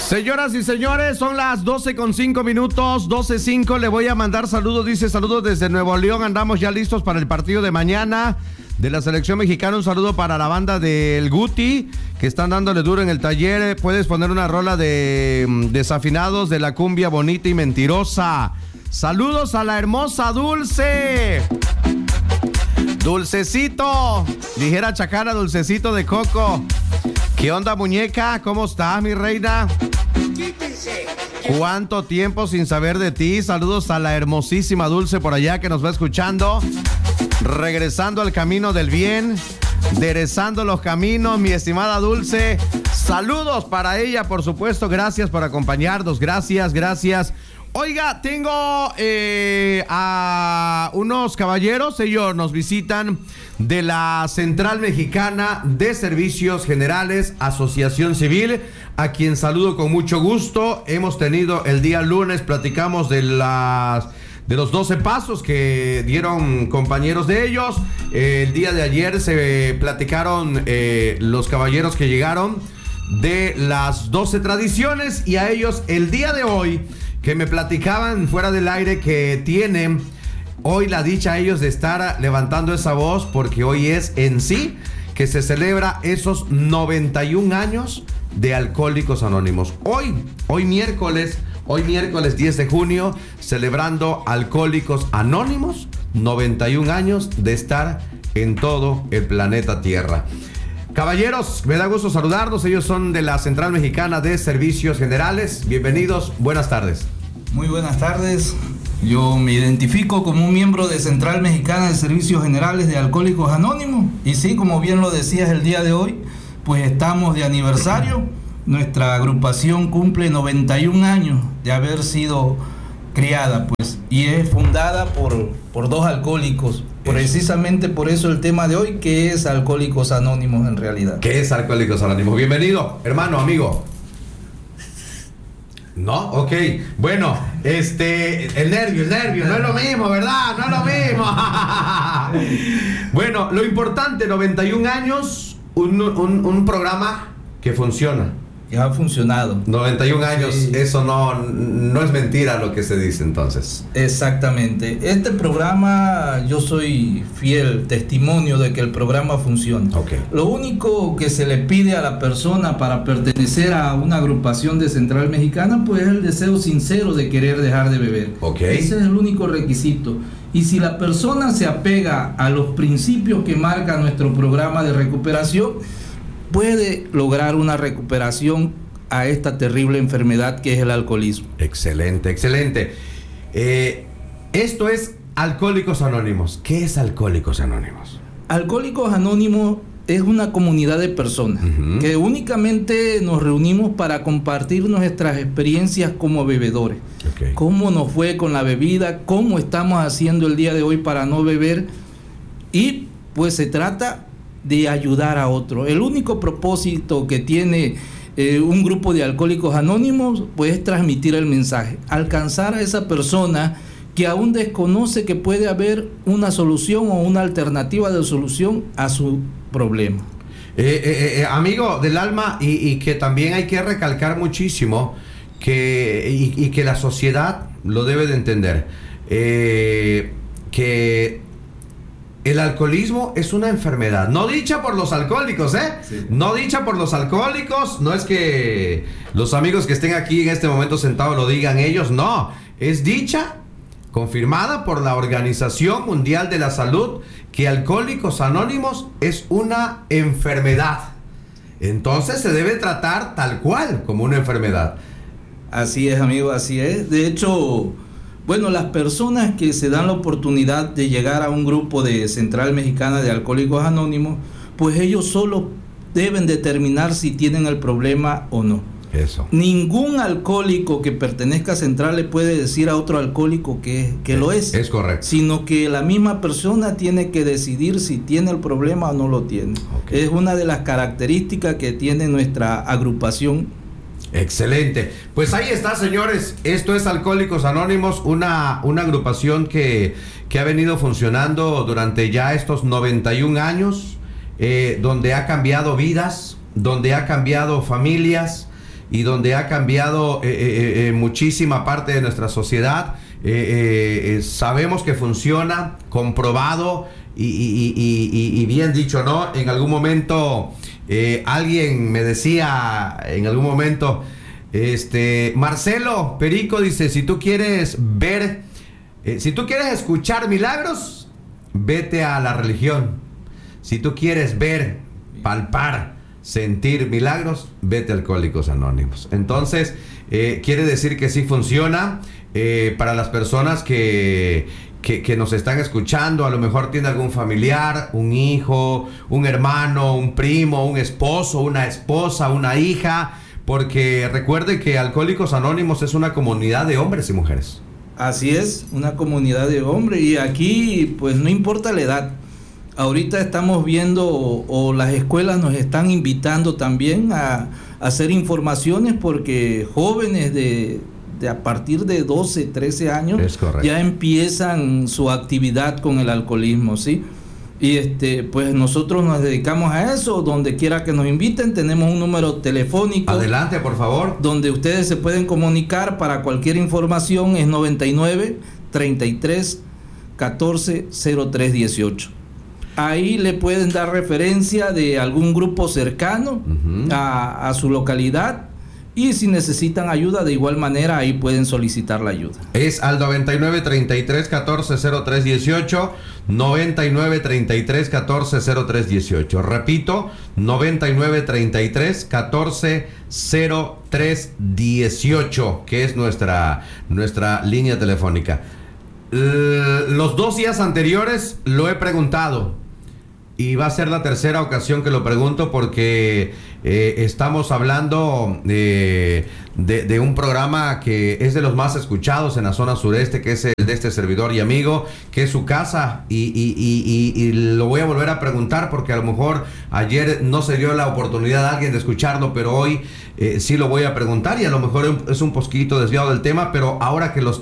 Señoras y señores, son las 12:05, 12:05. Le voy a mandar saludos, dice saludos desde Nuevo León. Andamos ya listos para el partido de mañana de la selección mexicana. Un saludo para la banda del Guti, que están dándole duro en el taller. Puedes poner una rola de Desafinados de la cumbia bonita y mentirosa. Saludos a la hermosa Dulce. Dulcecito, dijera Chacana, dulcecito de coco. ¿Qué onda, muñeca? ¿Cómo estás, mi reina? ¿Cuánto tiempo sin saber de ti? Saludos a la hermosísima Dulce por allá que nos va escuchando. Regresando al camino del bien, derezando los caminos, mi estimada Dulce. Saludos para ella, por supuesto. Gracias por acompañarnos. Gracias. Oiga, tengo a unos caballeros. Ellos nos visitan de la Central Mexicana de Servicios Generales, Asociación Civil, a quien saludo con mucho gusto. Hemos tenido el día lunes, platicamos de los 12 pasos que dieron compañeros de ellos. El día de ayer se platicaron los caballeros que llegaron de las 12 tradiciones, y a ellos el día de hoy, que me platicaban fuera del aire que tienen hoy la dicha ellos de estar levantando esa voz, porque hoy es en sí que se celebra esos 91 años de Alcohólicos Anónimos. Hoy miércoles 10 de junio, celebrando Alcohólicos Anónimos, 91 años de estar en todo el planeta Tierra. Caballeros, me da gusto saludarlos. Ellos son de la Central Mexicana de Servicios Generales. Bienvenidos, buenas tardes. Muy buenas tardes. Yo me identifico como un miembro de Central Mexicana de Servicios Generales de Alcohólicos Anónimos. Y sí, como bien lo decías el día de hoy, pues estamos de aniversario. Nuestra agrupación cumple 91 años de haber sido criada, pues, y es fundada por dos alcohólicos. Precisamente por eso el tema de hoy, que es Alcohólicos Anónimos en realidad. ¿Qué es Alcohólicos Anónimos? Bienvenido, hermano, amigo. ¿No? Ok. Bueno, el nervio, no es lo mismo, ¿verdad? No es lo mismo. Bueno, lo importante, 91 años, un programa que funciona. Que ha funcionado. 91 años, sí. Eso no es mentira lo que se dice entonces. Exactamente. Este programa, yo soy fiel testimonio de que el programa funciona. Okay. Lo único que se le pide a la persona para pertenecer a una agrupación de Central Mexicana, pues es el deseo sincero de querer dejar de beber. Okay. Ese es el único requisito. Y si la persona se apega a los principios que marca nuestro programa de recuperación, puede lograr una recuperación a esta terrible enfermedad que es el alcoholismo. Excelente. Esto es Alcohólicos Anónimos. ¿Qué es Alcohólicos Anónimos? Alcohólicos Anónimos es una comunidad de personas que únicamente nos reunimos para compartir nuestras experiencias como bebedores. Okay. Cómo nos fue con la bebida, cómo estamos haciendo el día de hoy para no beber, y pues se trata de ayudar a otro. El único propósito que tiene un grupo de Alcohólicos Anónimos, pues, es transmitir el mensaje, alcanzar a esa persona que aún desconoce que puede haber una solución o una alternativa de solución a su problema. Amigo del alma, y que también hay que recalcar muchísimo que la sociedad lo debe de entender, que el alcoholismo es una enfermedad, no dicha por los alcohólicos, Sí. No dicha por los alcohólicos, no es que los amigos que estén aquí en este momento sentados lo digan ellos, no, es dicha, confirmada por la Organización Mundial de la Salud, que Alcohólicos Anónimos es una enfermedad. Entonces se debe tratar tal cual, como una enfermedad. Así es, amigo, así es. De hecho, bueno, las personas que se dan la oportunidad de llegar a un grupo de Central Mexicana de Alcohólicos Anónimos, pues ellos solo deben determinar si tienen el problema o no. Eso. Ningún alcohólico que pertenezca a Central le puede decir a otro alcohólico que lo es. Es correcto. Sino que la misma persona tiene que decidir si tiene el problema o no lo tiene. Okay. Es una de las características que tiene nuestra agrupación. Excelente. Pues ahí está, señores. Esto es Alcohólicos Anónimos, una agrupación que ha venido funcionando durante ya estos 91 años, donde ha cambiado vidas, donde ha cambiado familias, y donde ha cambiado muchísima parte de nuestra sociedad. Sabemos que funciona, comprobado y bien dicho, ¿no? En algún momento alguien me decía, Marcelo Perico dice, si tú quieres escuchar milagros, vete a la religión. Si tú quieres ver, palpar, sentir milagros, vete a Alcohólicos Anónimos. Entonces, quiere decir que sí funciona. Para las personas que nos están escuchando, a lo mejor tiene algún familiar, un hijo, un hermano, un primo, un esposo, una esposa, una hija, porque recuerde que Alcohólicos Anónimos es una comunidad de hombres y mujeres. Así es, una comunidad de hombres, y aquí pues no importa la edad. Ahorita estamos viendo, o las escuelas nos están invitando también a hacer informaciones, porque jóvenes de a partir de 12, 13 años ya empiezan su actividad con el alcoholismo, ¿sí? Y pues nosotros nos dedicamos a eso. Donde quiera que nos inviten, tenemos un número telefónico. Adelante, por favor. Donde ustedes se pueden comunicar para cualquier información. Es 99 33 14 03 18. Ahí le pueden dar referencia de algún grupo cercano a su localidad. Y si necesitan ayuda, de igual manera, ahí pueden solicitar la ayuda. Es al 99 33 14 03 18, 99 33 14 03 18. Repito, 99 33 14 03 18, que es nuestra línea telefónica. Los 2 días anteriores lo he preguntado, y va a ser la tercera ocasión que lo pregunto, porque estamos hablando de un programa que es de los más escuchados en la zona sureste, que es el de este servidor y amigo, que es su casa, y lo voy a volver a preguntar, porque a lo mejor ayer no se dio la oportunidad a alguien de escucharlo, pero hoy sí lo voy a preguntar, y a lo mejor es un poquito desviado del tema, pero ahora que lo